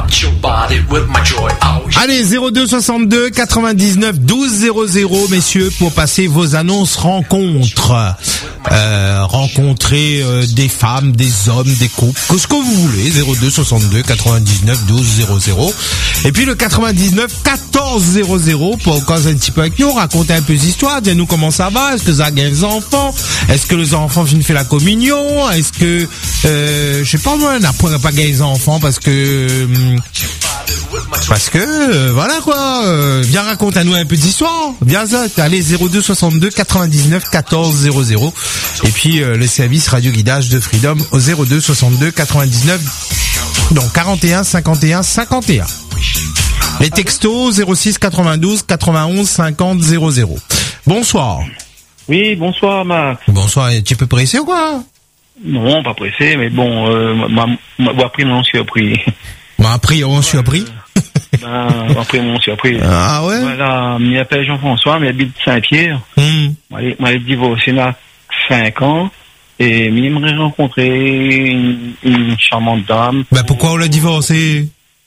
Allez, 02 62 99 12 00, messieurs, pour passer vos annonces rencontres. Rencontrer des femmes, des hommes, des couples, ce que vous voulez. 02 62 99 12 00. Et puis le 99 14 00 pour causer un petit peu avec nous, raconter un peu des histoires, dire nous comment ça va, est-ce que ça a gagné les enfants, est-ce que les enfants viennent faire la communion, est-ce que je sais pas moi, on n'a pas gagné les enfants parce que voilà quoi, viens raconter à nous un peu d'histoire, viens ça, allez 02 62 99 14 00 et puis le service radio guidage de Freedom au 02 62 99 donc 41 51 51. Les textos 06 92 91 50 00. Bonsoir. Oui, bonsoir Max. Bonsoir, tu peux pressé ou quoi? Non, pas pressé, mais bon, après mon surpris. Après on surpris. Après mon surpris. Ah ouais. Voilà, il m'appelle Jean-François, il habite Saint-Pierre. M'a divorcé là 5 ans et il m'aimerait rencontrer une charmante dame. Pourquoi on l'a divorcé?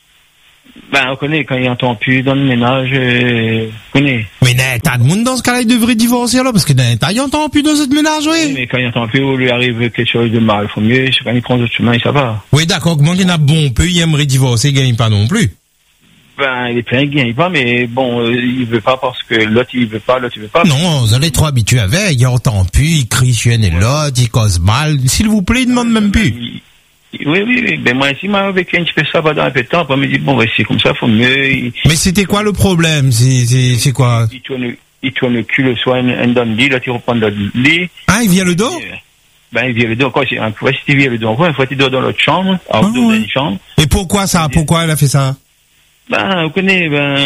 On connaît quand il entend plus dans le ménage, connaît. Mais t'as de monde dans ce cas-là, il devrait divorcer alors, parce que il entend plus dans cette ménage, oui. Mais quand il entend plus, il lui arrive quelque chose de mal, il faut mieux, quand il prend d'autres chemins, ça va. Oui, d'accord, comment il y en a bon peu, il aimerait divorcer, il gagne pas non plus. Il est plein, il gagne pas, mais bon, il veut pas parce que l'autre il veut pas. Non, vous allez trop habitué avec, il entend plus, il crie chien et l'autre, il cause mal, s'il vous plaît, il demande même plus. Oui. Moi, ici, avec un petit peu ça va dans un peu de temps. Après, me dit, c'est comme ça, faut mieux. Mais c'était quoi le problème? C'est quoi? Il tourne le cul le soir, un dans le lit, là, tu reprends dans le lit. Ah, il vient le dos? Il vient le dos. Quoi, si tu viens le dos, une fois, tu dors dans l'autre chambre, dans une chambre. Et pourquoi ça? Pourquoi elle a fait ça? Vous connaissez,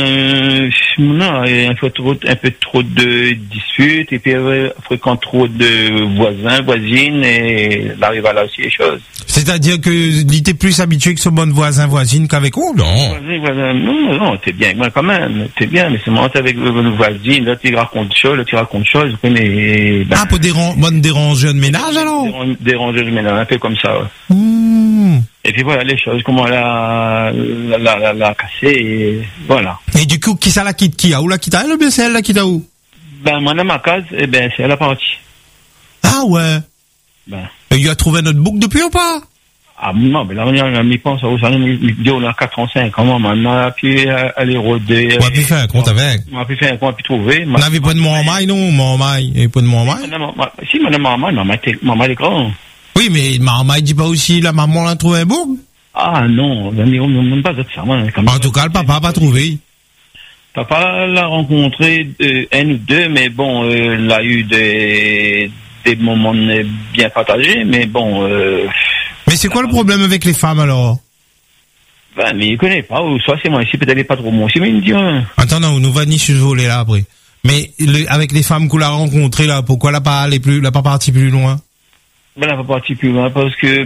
non, un peu trop de disputes, et puis, fréquente trop de voisins, voisines, et il arrive à là aussi les choses. C'est-à-dire que il était plus habitué que son bon voisin, voisine qu'avec vous? Non. Non, t'es bien, moi, quand même. T'es bien, mais c'est moi, avec le voisine, là, tu racontes choses, vous connaissez, pour déranger de ménage, alors? Déranger de ménage, un peu comme ça, ouais. Et puis voilà les choses, comment la casser, et voilà. Et du coup, qui ça la quitte? Qui a où la quitte? Elle, ou bien c'est elle la quitte à où? Moi, dans ma case, c'est elle la partie. Ah ouais? Et il a trouvé notre boucle depuis ou pas? Ah non, mais là, on y pense, on a 4 ans, 5 ans, maintenant, puis aller rôder. On a pu faire un compte avec. On a pu faire un compte, puis trouver. On n'avait pas de Mohamed, non? Mohamed, il n'y avait pas de Mohamed? Si, madame Mohamed, maman est grande. Oui, mais Mohamed dit pas aussi, la maman l'a trouvé un boucle? Ah non, on ne pas de ça, moi. En tout cas, le papa n'a pas trouvé. Papa l'a rencontré un ou deux, mais bon, il a eu des moments bien partagés, mais bon. Mais c'est quoi le problème avec les femmes alors? Mais il connaît pas, ou soit c'est moi ici, peut-être pas trop moi aussi, mais il me dit. Attends, non, nous va ni se voler là après. Mais avec les femmes qu'on l'a rencontrées là, pourquoi elle n'a pas parti plus loin? Elle n'a pas parti plus loin parce que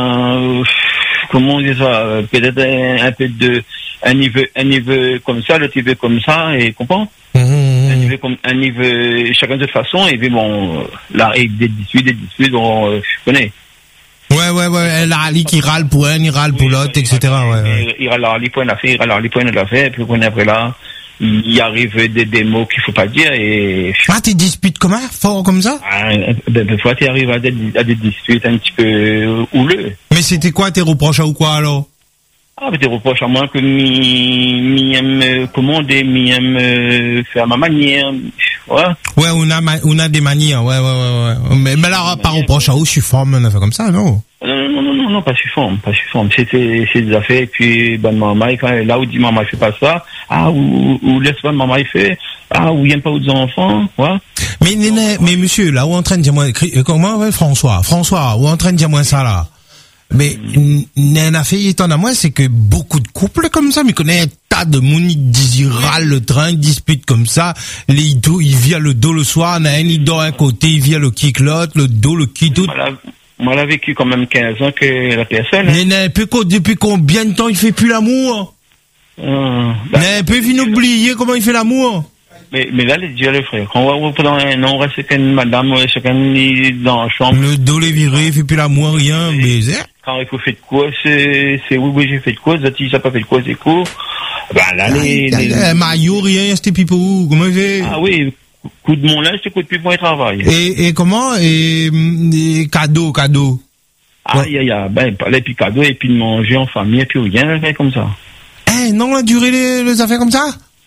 comment on dit ça, peut-être un peu un niveau comme ça, l'autre niveau comme ça, et comprends? Un niveau chacun de toute façon, et puis bon, là, et des disputes, bon, je connais. Ouais, elle a Ali qui râle pour un, il râle pour l'autre, etc. Ouais. Il râle pour une affaire, et puis après là, il arrive des mots qu'il faut pas dire, et... Ah, tu disputes comment? Fort comme ça? Des fois, tu arrives à des disputes un petit peu houleux. Mais c'était quoi tes reproches ou quoi, alors? Des reproches à moi que mi aime commander, mi aime faire ma manière, ouais. Ouais, on a des manières, ouais. Mais là, par reproche à où je suis forme, on a fait comme ça, non? Non, pas je suis forme. C'est des affaires, et puis, maman, là où dit maman, il fait pas ça, ou laisse pas maman, il fait, ou il aime pas aux enfants, ouais. Mais monsieur, là, où en train de dire moi, comment, ouais, François, où en train de dire moi ça, là? Mais, une affaire étonnante à moi, c'est que beaucoup de couples comme ça, mais connaît un tas de monde, ils râlent le train, ils disputent comme ça, il vient le dos le soir, il dort un côté, il vient le kick l'autre, le dos, le kick tout. Moi, elle a vécu quand même 15 ans que la personne. Mais depuis combien de temps il fait plus l'amour? Mais peut-il oublier comment il fait l'amour? Mais là, les déjà le frère. Quand on va pendant un an, on reste avec une madame, chacun dans la chambre. Le dos les viré, fait plus l'amour, rien, mais quand il faut faire de quoi, c'est oui, j'ai fait de quoi, Zati, ça pas fait de quoi, c'est quoi. Ben là, maillot, rien, c'était pipo, comment il fait? Ah oui, coup de mon linge, c'est coup de pipo et travail. Et comment? Et cadeau. Ah, il y a, ben, les puis cadeaux, et puis de manger en famille, et puis rien, comme ça. Non, la durée les affaires comme ça?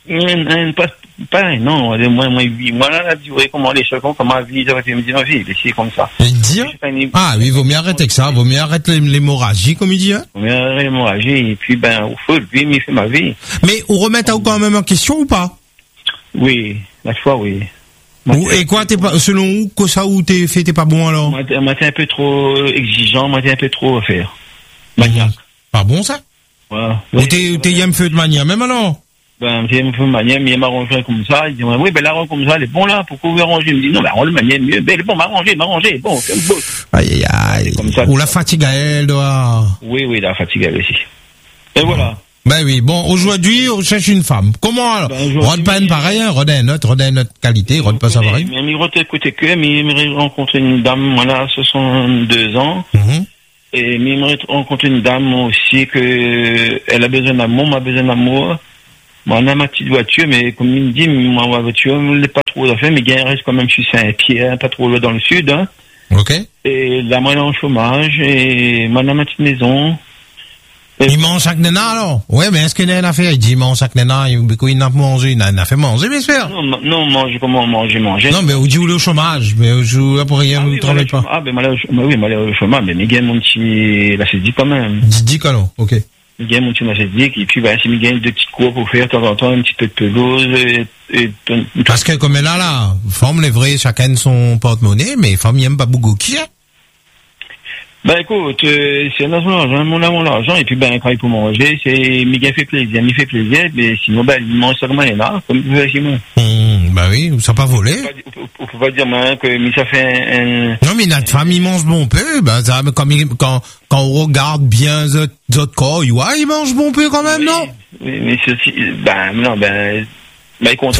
Pas, non, moi, là, la durée, comment les chacun, comment la vie, j'aurais fait me dire, ma vie, c'est comme ça. Dire? Ah, oui, vaut mieux arrêter que ça, vaut mieux arrêter l'hémorragie, comme il dit, hein? Vaut mieux arrêter l'hémorragie, et puis, ben, au feu, lui, il fait ma vie. Mais, on remet à quand même en question ou pas? Oui, la fois, oui. Et quoi, selon où, que ça, où t'es pas bon, alors? Moi, t'es un peu trop exigeant, moi, t'es un peu trop à faire. Maniaque. Pas bon, ça? Voilà. Ou t'es yem feu de manière, même alors? Ben, t'es un peu de manière, mais il m'arrangerait comme ça. Il dit, oui, ben, la comme ça, elle est bon, là, pourquoi vous arranger? Il me dit, non, ben, on le manière mieux. Ben, elle est bon, m'arranger, bon, c'est un beau. Aïe. Comme ça. Ou la fatigue à elle, doit. Oui, la fatigue à elle aussi. Et voilà. Ben oui, bon, aujourd'hui, on cherche une femme. Comment alors? Rode pas une pareille, hein, rode un autre qualité, rode pas ça pareil. Mais il rode écouter que, mais il m'a rencontré une dame, voilà, 62 ans. Et mais il m'a rencontré une dame aussi que, elle a besoin d'amour, m'a besoin d'amour. Bon, on a ma petite voiture, mais comme il me dit, ma voiture, elle n'est pas trop à faire, mais il reste quand même sur Saint-Pierre, pas trop loin dans le sud, hein. Ok. Et là, moi, elle est en chômage, et moi, on a ma petite maison. Il mange chaque nana, alors? Ouais, mais est-ce qu'il y a une affaire? Il dit, il mange chaque nana, il n'a pas mangé, il a fait manger, bien sûr. Non, manger, comment manger? Non, mais on dit où le chômage, mais je, pour rien, vous ne travaillez pas. Ah, ben, oui, le chômage, mais il gagne mon petit, là, c'est dit quand même. Dit alors, ok. Il gagne mon petit machédique, et puis, ben, si il gagne 2 petites cours pour faire, de temps en temps, un petit peu de pelouse, Parce que, comme là, femme, les vrais, chacun son porte-monnaie, mais femme, il n'aime pas beaucoup qui, hein? Ben écoute, c'est mon argent, et puis ben quand il faut manger, c'est Miguel fait plaisir, mais sinon ben il mange seulement les là, comme tu veux Simon. Ben oui, ça pas volé. On peut pas dire ben, que mais ça fait un. Non mais notre famille mange bon peu, ben ça, quand on regarde bien notre corps, ouais, il mange bon peu quand même, non? Oui, mais ceci, ben il compte.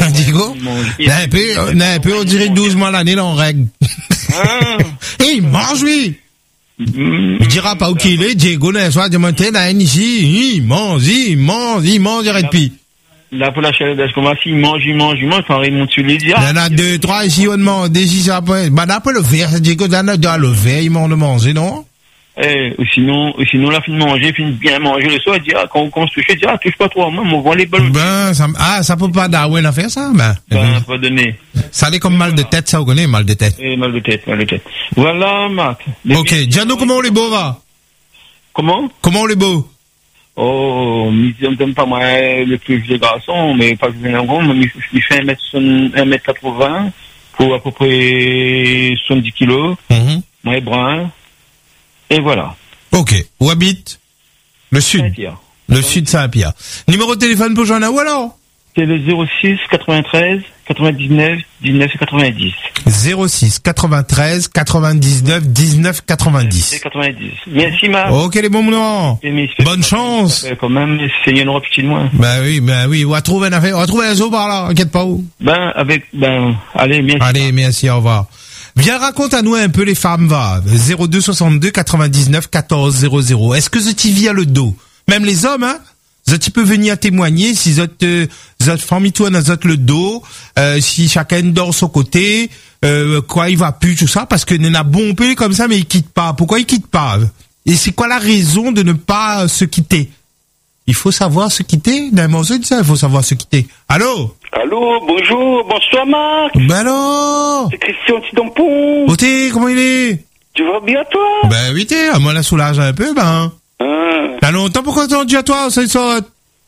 Un peu, on dirait 12 mois l'année là en règle. Et il mange, oui. Il dira pas où qu'il est, Diego, là, soit de monter là, ici, il mange, arrête puis. Là, pour la chaleur d'âge, comment s'il mange, quand il monte sur les dias. Il y en a 2, 3, ici, on demande, ici, ça peut, bah, d'après le verre, Diego, dans le verre, il mange de manger, non? Ou sinon, la fin de manger, bien manger le soir, il dit, quand on se touche, il dit, touche pas trop, moi, on voit les ballons. Ben, ça peut pas d'Arwen à faire ça, pas donner. Ça allait comme mal de tête, ça, vous connaissez, mal de tête. Mal de tête. Voilà, Marc. Ok, dis-nous comment on les beau, va? Comment on les beau? Oh, on ne donne pas moi le plus vieux garçon, mais pas bien en gros, mais il fait 1m80 pour à peu près 70 kilos. Moi, brun. Et voilà. Ok. Où habite? Le sud. Saint-Pierre. Le sud Saint-Pierre. Numéro de téléphone pour Joanna ou alors? C'est le 06 93 99 19 90. 06 93 99 19 90. 90. Merci, Marc. Ok, les bons moments. Bonne chance. Quand même, c'est une heure petit de moi. Ben oui. On va trouver une affaire. On va trouver un zoo par là. Inquiète pas où. Allez, merci. Allez, merci, au revoir. Viens, raconte à nous un peu les femmes, va. 02 62 99 14 00. Est-ce que tu vis à le dos? Même les hommes, hein? Tu peux venir témoigner si votre famille toi dans le dos, si chacun dort son côté, quoi il va plus tout ça, parce que n'en a bon peu comme ça, mais il quitte pas. Pourquoi il quitte pas? Et c'est quoi la raison de ne pas se quitter? Il faut savoir se quitter. Dans ça, il faut savoir se quitter. Allô? Allô, bonjour, bonsoir Marc. Ben alors? C'est Christian Tidampon. Oh t'es, comment il est? Tu vas bien toi? Ben oui t'es, moi la soulage un peu, ben. T'as longtemps pourquoi t'as dit à toi, ça saute?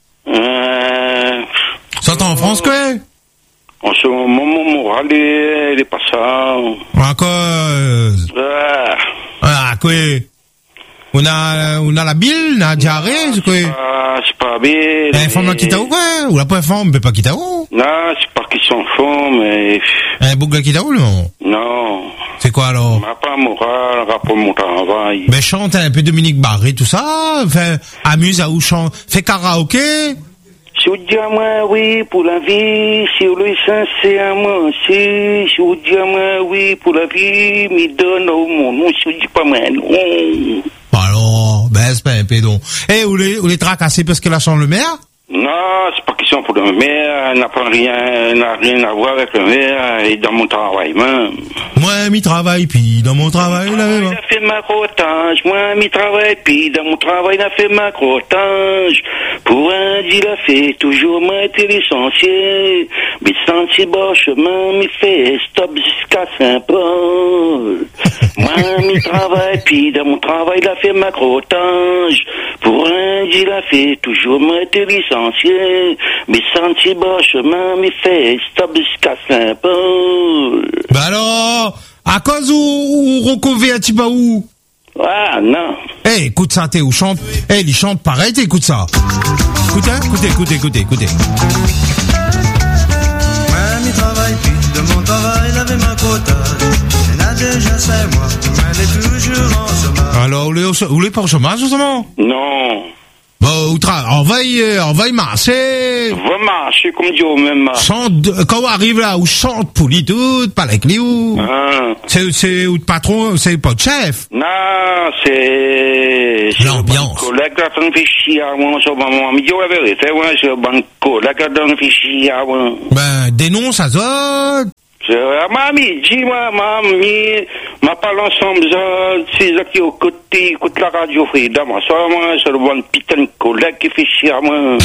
Ça en France quoi? En ce moment, mon moral il est pas ça. Encore. Quoi? On a la bile, on a diarrhée, c'est quoi? C'est pas bien. Un femme là qui t'a où quoi? Ou la pas femme, mais pas qui t'a où? Non, c'est pas qu'ils sont femme, mais. Un bouc là qui t'a où, non? Non. C'est quoi alors? M'a pas moral, rapport mon travail. Ben chante un peu Dominique Barré, tout ça. Enfin, amuse à où chante. Fais karaoké. Si vous dites à moi oui pour la vie, si vous le sensez à moi, si vous dites à moi oui pour la vie, me donne au monde, non, si vous dites pas moi non. Alors, ben c'est pas un pédon. Eh, vous les tracassez parce que la chambre le maire? Non, c'est pas question pour le maire, n'a rien à voir avec le maire et dans mon travail même. Moi, mi travaille, puis dans mon travail, là, Il a fait ma crotange, moi, mi travail, puis dans mon travail, il a fait ma crotange. Pour un dit, il a fait toujours moi, été licencié. Mais senti bas chemin, mi fait stop jusqu'à Saint-Paul. Moi, mi travail, puis dans mon travail, il a fait ma crotange. Pour un dit, il a fait toujours moi, été licencié. Mais senti bas chemin, mi fait stop jusqu'à Saint-Paul. Bah alors, à cause où Rocové à Tibaou? Ah, non. Eh, écoute ça, t'es où chante? Eh, il chante pareil, t'écoutes ça. Écoute, hein? Écoutez. Mamie travaille, puis de mon travail, il avait ma quota. Elle a déjà 5 mois, elle est toujours en chômage. Alors, vous l'êtes pas au chômage, justement? Non. Bon, on va y marcher. Va marcher comme Dieu même. Chante, quand on arrive là, où chante pour lui tout, pas avec lui ou. C'est où le patron, c'est pas le chef. Non, c'est l'ambiance. Collègue là, t'en fais chier à moi, sur maman. Mais Dieu la vérité, ouais, c'est bon collègue là, t'en fais chier à moi. Ben, dénonce à ça. Mamie, dis-moi, mamie, ma parle ensemble, c'est là qui au côté, écoute la radio Freedom, moi, c'est le bon putain de collègue qui fait chier à moi.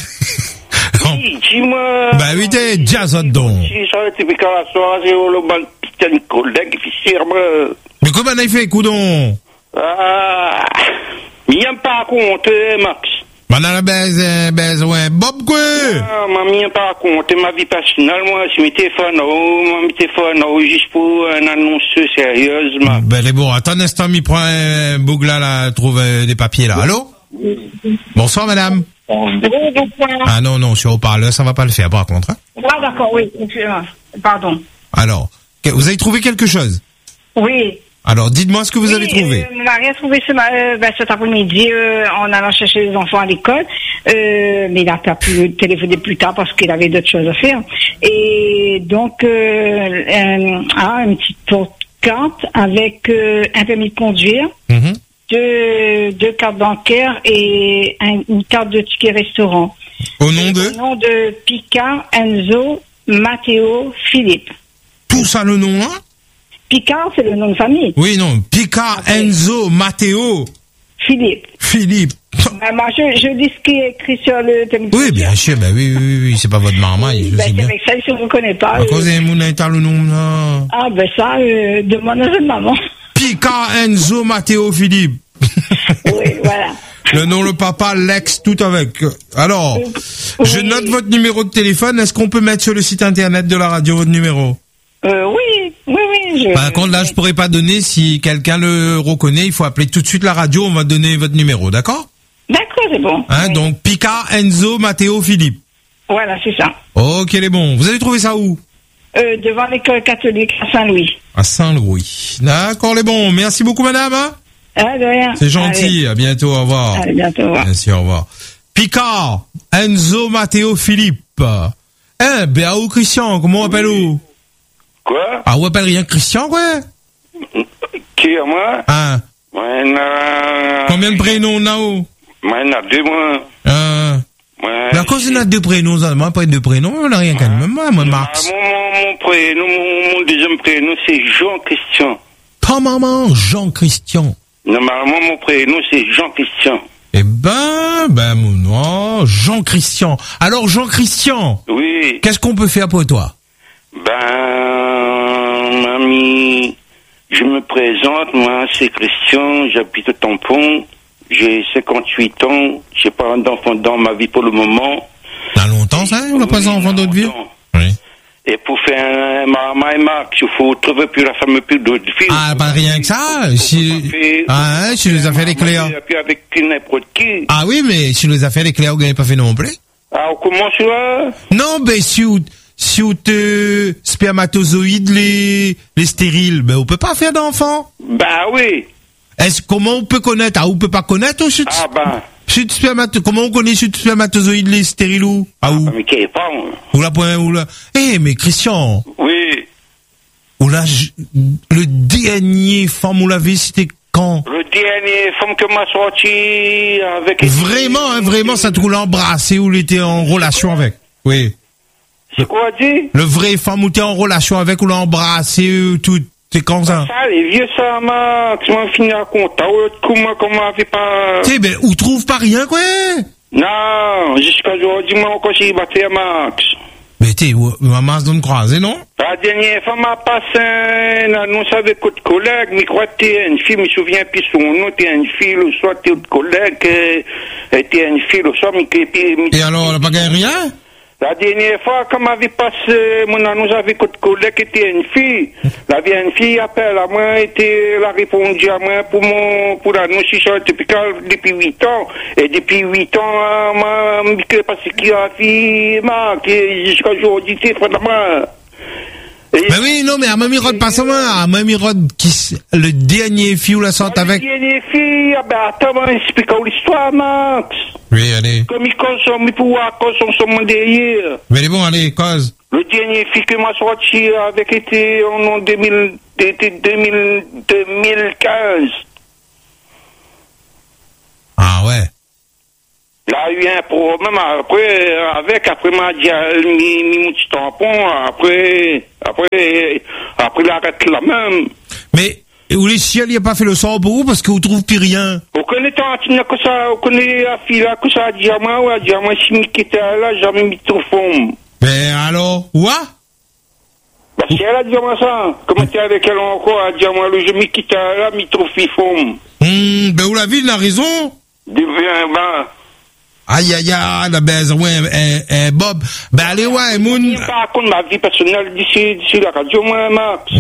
Dis-moi. Ben oui, t'es jazz donc. Si ça, tu fais qu'à la soirée, c'est le bon putain de collègue qui fait chier à moi. Mais comment il fait, coudon? Ah, il n'y a pas à compter, Max. Madame la baise, ouais, Bob, quoi? Ah, mamie, pas à compter ma vie personnelle, moi, je m'y téléphone, juste pour une annonce sérieuse, ma. Ben, les bon, attends un instant, m'y prend un bougla, là, trouve des papiers, là. Allô? Bonsoir, madame. Ah, non, sur haut-parleur, ça va pas le faire, par contre, hein? Ah, d'accord, oui, excusez-moi. Pardon. Alors, vous avez trouvé quelque chose? Oui. Alors, dites-moi ce que vous avez trouvé. On n'a rien trouvé cet après-midi en allant chercher les enfants à l'école. Mais il n'a pas pu téléphoner plus tard parce qu'il avait d'autres choses à faire. Et donc, une petite porte-carte avec un permis de conduire, deux cartes bancaires et une carte de ticket restaurant. Au nom de Picard, Enzo, Matteo, Philippe. Tout ça le nom, hein? Picard, c'est le nom de famille. Oui, non. Picard, Enzo, Matteo. Philippe. Moi, je dis ce qui est écrit sur le thème. Oui, bien sûr, ben oui, c'est pas votre maman, je sais bien. Avec ça, je ne reconnais pas. À cause des mounaitas, le nom, là. Ah, ben ça, demande à votre maman. Picard, Enzo, Matteo, Philippe. Oui, voilà. Le nom, le papa, l'ex, tout avec. Alors, je note votre numéro de téléphone. Est-ce qu'on peut mettre sur le site internet de la radio votre numéro? Oui. Par contre, là, je pourrais pas donner. Si quelqu'un le reconnaît, il faut appeler tout de suite la radio. On va donner votre numéro, d'accord? D'accord, c'est bon. Hein, oui. Donc, Picard, Enzo, Matteo, Philippe. Voilà, c'est ça. Ok, les bons. Vous avez trouvé ça où? Devant l'école catholique à Saint-Louis. À Saint-Louis. D'accord, les bons. Merci beaucoup, madame. Hein? Ah, de rien. C'est gentil. Allez. À bientôt. Au revoir. À bientôt. Au revoir. Merci, au revoir. Picard, Enzo, Matteo, Philippe. Béaou Christian, comment on appelle-vous? Quoi? Ah, on appelle rien Christian, quoi? Qui, moi? Hein? Combien de prénoms on a où? Moi, on a 2, moi. La cause, on a 2 prénoms, moi, pas 2 prénoms, on a rien qu'à même, moi, Max. Mon prénom, mon deuxième prénom, c'est Jean-Christian. Pas maman, Jean-Christian. Normalement, mon prénom, c'est Jean-Christian. Eh ben, mon nom, Jean-Christian. Alors, Jean-Christian. Oui. Qu'est-ce qu'on peut faire pour toi? Mamie, je me présente, moi, c'est Christian, j'habite au Tampon, j'ai 58 ans, j'ai pas d'enfant dans ma vie pour le moment. T'as longtemps, ça? On n'a pas d'enfant d'autre vie? Oui. Et pour faire un Mama et Max, il faut trouver plus la femme plus d'autres filles. Ah, pas rien que ça. Si les affaires éclairs. Avec n'importe qui. Ah oui, mais si les affaires éclairs, vous n'avez pas fait non plus. Ah, comment ça? Non, si on te spermatozoïdes les stériles, on peut pas faire d'enfants. Bah oui. Comment on peut connaître? Ah, on peut pas connaître aussi? Sud spermatozoïde, comment on connaît sud spermatozoïde, les stérilous? Ah, où? Mais qui est pas, Ou la point, ou la, mais Christian. Oui. Ou là, le dernier femme, on l'avait, c'était quand? Le dernier femme que m'a sorti avec... Vraiment, ça te roule embrassé ou il était en relation avec? Oui. C'est quoi, dit? Le vrai femme où t'es en relation avec ou l'a embrassé, tout, c'est comme ça? Ça, les vieux, ça m'a, tu m'as fini à compte. Comment fait pas... Tu sais, ben, ou trouve pas rien, quoi? Non, jusqu'à aujourd'hui, moi, encore célibataire, Max. Mais t'es, maman se donne croisé, non? La dernière fois, m'a passé une annonce avec autre collègue, mais crois que t'es une fille, je me souviens plus son nom, t'es une fille, le soir, t'es autre collègue, t'es une fille, le soir, Et alors, elle a pas gagné rien? La dernière fois, quand m'avait passé mon annonce avec autre collègue qui était une fille, la vieille fille appelle à moi, elle a répondu à moi pour l'annonce depuis 8 ans. Et depuis 8 ans, m'a dit parce qu'il y a une fille, jusqu'à aujourd'hui, c'est pas de moi. Mais oui, non, mais à Mamirod, pas seulement, à Mamirod, le dernier fille ou la sorte avec. Le dernier fille, attends, moi, explique l'histoire, Max. Oui, allez. Comme il consomme, il pouvoir consommer son derrière. Mais bon, allez, cause. Le dernier fille que m'a sorti avec était en 2015. Ah ouais. Il a eu un problème après m'a dit, mis mon petit tampon, après, il arrête la même. Mais, où les chiens, il a pas fait le sort pour vous parce qu'on trouve plus rien. On connaît Tantine que ça, on connaît la fille là, que ça a dit à moi, si qui était là, j'avais mis trop fond. Mais alors, ouais? Bah, si elle a dit à moi ça, comment t'es avec elle encore, elle a dit à moi, le je m'y quitte là, mis trop fond. Ben, où la ville, a raison? Aïe, la baise, ouais, Bob. Ben, allez, ouais, Moon. Je pas raconter ma vie personnelle d'ici la radio, moi, Max.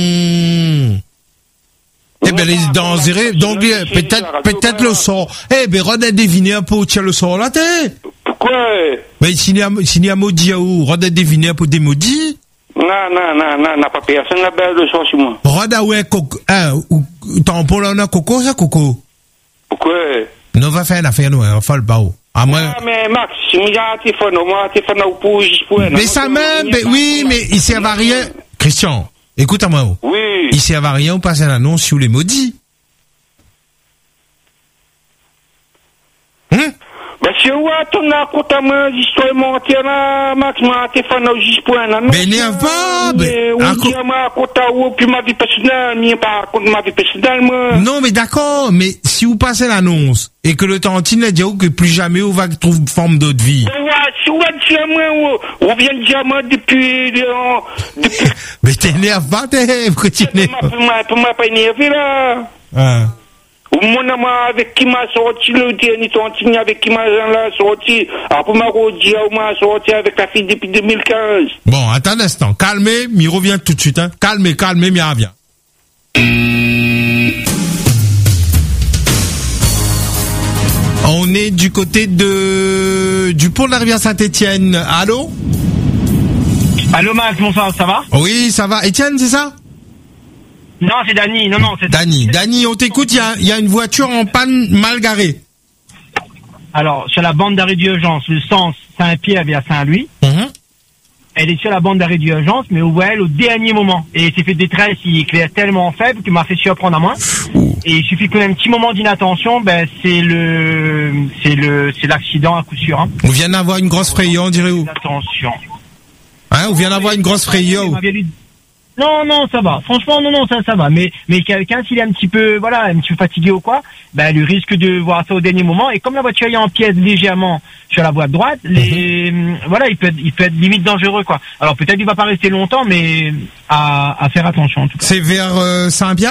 Eh ben, les dangereux, donc, peut-être le sort. Eh ben, Rod a deviné un peu où tient le sort, là, t'es. Pourquoi? Ben, s'il y a maudit, où Rod a deviné un peu des maudits. Non, pas personne n'a bien le sort chez moi. Rod a, ouais, coco, tampon, là, on a coco, ça, coco. Pourquoi? Non, va faire une affaire, nous, on fait le bas. Ah, mais Max, mais ça même, oui, mais il sert à rien. Christian, écoute à moi. Oui. Il sert à rien, on passe une annonce sur les maudits. Bah, si on a ton compte à moi, l'histoire montière là, Max, moi, t'es fan juste pour un annonce. Mais n'énerve pas, on dit à moi, compte à vous, puis ma vie personnelle, mais pas contre ma vie personnelle, moi. Non, mais d'accord, mais si vous passez l'annonce, et que le Tantine a dit que plus jamais on va trouver forme d'autre vie. Si on va dire à moi, on vient de dire à moi depuis... Mais t'énerve pas, pourquoi tu t'énerves? Pour moi, pas énervé, là. Mon amant avec qui m'a sorti le dernier Tantine, avec qui m'a sorti. Après m'a redit, on m'a sorti avec la fille depuis 2015. Bon, attends un instant. Calmez, il revient tout de suite, hein. Calmez, il revient. On est du côté du pont de la rivière Saint-Étienne. Allô? Allô Max, bonsoir, ça va? Oui, ça va. Étienne, c'est ça? Non, c'est Dany. Non, c'est Dany, on t'écoute, il y a une voiture en panne mal garée. Alors, sur la bande d'arrêt d'urgence, le sens Saint-Pierre vers Saint-Louis. Elle est sur la bande d'arrêt d'urgence, mais on voit elle au dernier moment. Et c'est fait détresse, il éclaire tellement faible qu'il m'a fait surprendre à moi. Et il suffit qu'on ait un petit moment d'inattention, c'est l'accident à coup sûr, hein. On vient d'avoir une grosse frayeur, on dirait où? Attention. Hein, on vient d'avoir une grosse frayeur. Non, ça va. Franchement, non, ça va. Mais quelqu'un, s'il est un petit peu fatigué ou quoi, lui risque de voir ça au dernier moment. Et comme la voiture est en pièces légèrement sur la voie de droite, il peut être limite dangereux, quoi. Alors peut-être il va pas rester longtemps, mais à faire attention, en tout cas. C'est vers Saint-Pierre?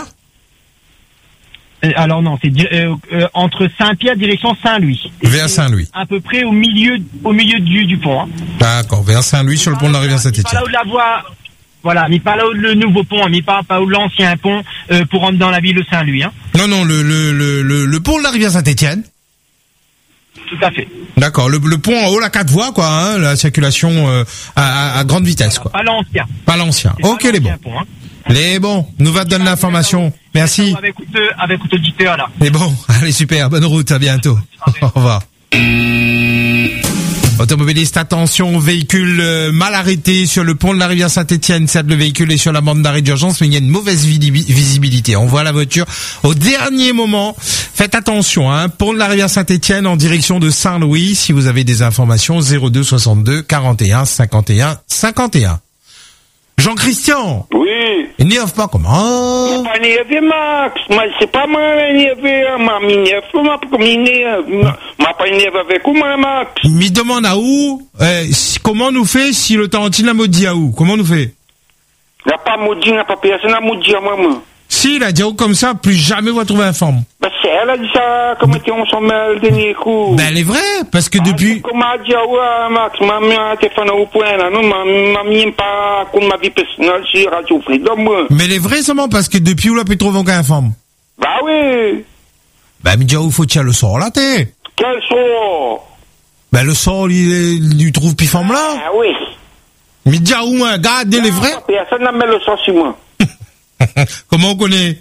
Alors non, c'est entre Saint-Pierre direction Saint-Louis. Vers Saint-Louis. À peu près au milieu du pont, hein. D'accord, vers Saint-Louis sur le pont de la rivière Saint-Étienne. Pas là où la voie. Voilà, mais pas là où le nouveau pont, mais pas où l'ancien pont pour rentrer dans la ville de Saint-Louis, hein. Non, le pont de la rivière Saint-Étienne. Tout à fait. D'accord, le pont en haut, la 4 voies, quoi, hein, la circulation à grande vitesse, quoi. Pas l'ancien. Pas l'ancien. Ok, les bons. Pont, hein. Les bons, nous va te donner l'information. Merci. Avec auditeur, là. Les bons, allez, super, bonne route, à bientôt. Au revoir. Automobiliste, attention, véhicule mal arrêté sur le pont de la rivière Saint-Étienne. Certes, le véhicule est sur la bande d'arrêt d'urgence, mais il y a une mauvaise visibilité. On voit la voiture au dernier moment. Faites attention, hein. Pont de la rivière Saint-Étienne en direction de Saint-Louis. Si vous avez des informations, 02 62 41 51 51. Jean-Christian. Oui. Il n'y a pas comment? Pas énervé, Max. Moi, c'est pas moi énervé. Ma m'énerve, m'a pas énervé avec vous, Max. Me demande à où? Comment nous fait si le Tarantine a maudit à où? Comment nous fait? Il n'a pas maudit, il n'a pas personne n'a maudit à moi. Si, il a dit comme ça, plus jamais vous trouver un forme. Bah, c'est elle a dit ça, comment on s'en met le dernier coup. Ben, elle est vraie, parce que depuis... Comment a dit, ouais, Max, ma mère, t'es fan au point, là, non, ma mère, pas, comme ma vie personnelle, sur Radio Freedom. Mais elle est vraie seulement, parce que depuis où là, peut trouver aucun forme. Bah oui. Ben, me dit où faut tirer le sort, là, t'es. Quel sort? Ben, le sort, il lui trouve plus forme là. Ah oui. Me dit où, un gars, elle est vraie. Personne n'a mis le sort sur moi. Comment on connaît?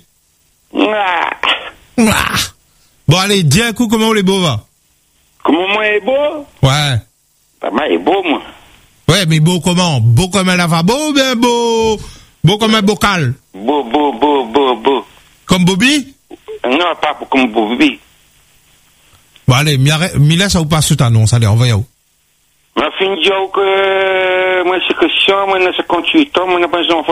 Bon, allez, dis un coup comment les beaux va. Comment moi est beau? Ouais. Bah, moi est beau, moi. Ouais, mais beau comment? Beau comme un lavabo ou bien beau? Beau comme un bocal? Beau. Comme Bobby? Non, pas comme Bobby. Bon, allez, Mila, ça vous passe tout annonce. Allez, on va y aller. Ma fin de jour que, moi, c'est Christian, moi, j'ai 58 ans, moi, j'ai pas